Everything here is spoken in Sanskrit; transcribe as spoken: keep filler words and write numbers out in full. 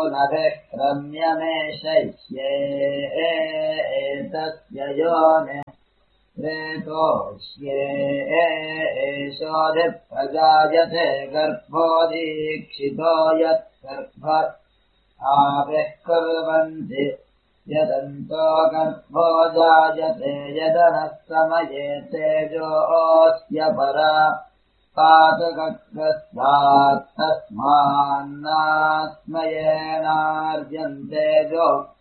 सूनभिः क्रम्यमेषय्ये एतस्य योनिः प्रेतोष्ये एषोधिः प्रजायते गर्भो दीक्षितो यत्गर्भ आविः कुर्वन्ति यदन्तो गर्भो जायते यदनः समये तेजोऽस्य परा पातकग्रस्तात् तस्मान्नास्मयेनार्जन्तेजो